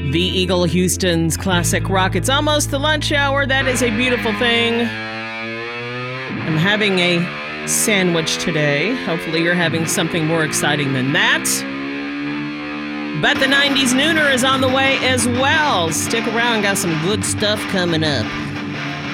The Eagle Houston's classic rock. It's almost the lunch hour. That is a beautiful thing. I'm having a sandwich today. Hopefully you're having something more exciting than that. But the 90s Nooner is on the way as well. Stick around, got some good stuff coming up.